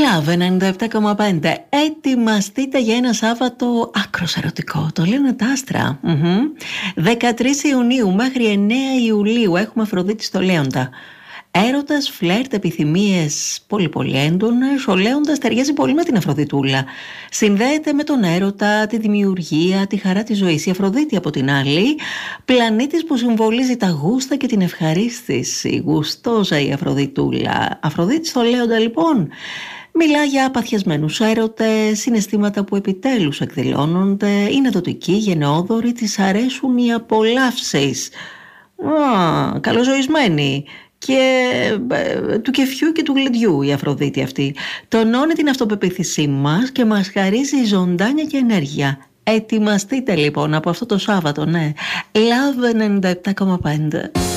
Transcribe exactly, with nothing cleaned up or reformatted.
Love ενενήντα επτά κόμμα πέντε. Ετοιμαστείτε για ένα Σάββατο άκρος ερωτικό. Το λένε τα άστρα. Mm-hmm. δεκατρείς Ιουνίου μέχρι εννέα Ιουλίου έχουμε Αφροδίτη στο Λέοντα. Έρωτας, φλερτ, επιθυμίες πολύ πολύ έντονες. Ο Λέοντας ταιριάζει πολύ με την Αφροδιτούλα. Συνδέεται με τον έρωτα, τη δημιουργία, τη χαρά της ζωής. Η Αφροδίτη από την άλλη, πλανήτης που συμβολίζει τα γούστα και την ευχαρίστηση. Γουστόζα η Αφροδιτούλα. Αφροδίτη στο Λέοντα λοιπόν μιλά για παθιασμένους έρωτες, συναισθήματα που επιτέλους εκδηλώνονται, είναι δοτική, γενναιόδορη, της αρέσουν οι απολαύσεις. Α, καλοζωισμένη. Και ε, του κεφιού και του γλεντιού η Αφροδίτη αυτή. Τονώνει την αυτοπεποίθησή μας και μας χαρίζει ζωντάνια και ενέργεια. Ετοιμαστείτε λοιπόν από αυτό το Σάββατο, ναι. Love ενενήντα επτά κόμμα πέντε.